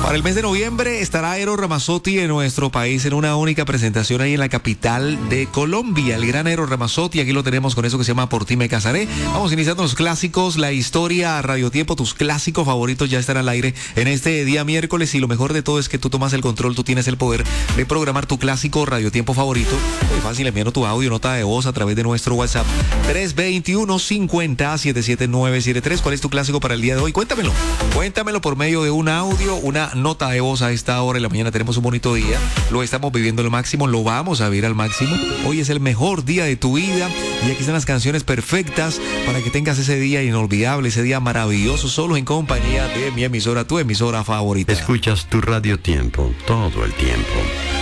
Para el mes de noviembre estará Eros Ramazzotti en nuestro país en una única presentación ahí en la capital de Colombia. El gran Eros Ramazzotti, aquí lo tenemos con eso que se llama Por ti me casaré. Vamos iniciando los clásicos, la historia, Radio Tiempo, tus clásicos favoritos ya están al aire en este día miércoles y lo mejor de todo es que tú tomas el control, tú tienes el poder de programar tu clásico Radio Tiempo favorito. Muy fácil, enviando tu audio, nota de voz a través de nuestro WhatsApp 321-50-77973. ¿Cuál es tu clásico para el día de hoy? Cuéntamelo por medio de un audio, una nota de voz a esta hora de la mañana. Tenemos un bonito día, lo estamos viviendo al máximo, lo vamos a vivir al máximo. Hoy es el mejor día de tu vida y aquí están las canciones perfectas para que tengas ese día inolvidable, ese día maravilloso, solo en compañía de mi emisora, tu emisora favorita. Escuchas tu Radio Tiempo todo el tiempo.